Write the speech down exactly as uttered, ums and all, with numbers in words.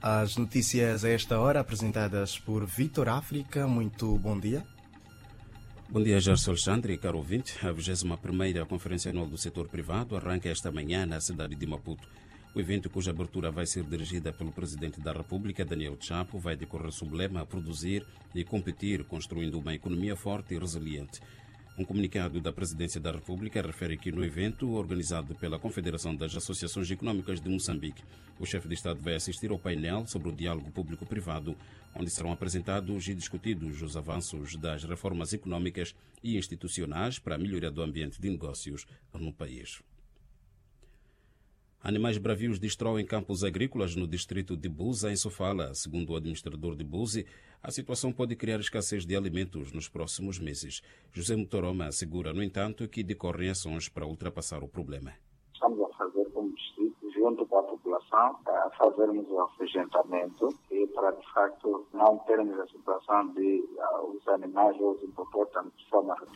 As notícias a esta hora apresentadas por Vitor África. Muito bom dia. Bom dia, Gerson Alexandre e caro ouvinte. A vigésima primeira Conferência Anual do Setor Privado arranca esta manhã na cidade de Maputo. O evento, cuja abertura vai ser dirigida pelo Presidente da República, Daniel Chapo, vai decorrer sob o lema Produzir e Competir, construindo uma economia forte e resiliente. Um comunicado da Presidência da República refere que no evento, organizado pela Confederação das Associações Econômicas de Moçambique, o chefe de Estado vai assistir ao painel sobre o diálogo público-privado, onde serão apresentados e discutidos os avanços das reformas econômicas e institucionais para a melhoria do ambiente de negócios no país. Animais bravios destroem campos agrícolas no distrito de Buza, em Sofala. Segundo o administrador de Buzi, a situação pode criar escassez de alimentos nos próximos meses. José Mutoroma assegura, no entanto, que decorrem ações para ultrapassar o problema. Estamos a fazer como distrito, junto com a população, a fazermos o afugentamento e para, de facto, não termos a situação de uh, os animais ou os hipopótamos de forma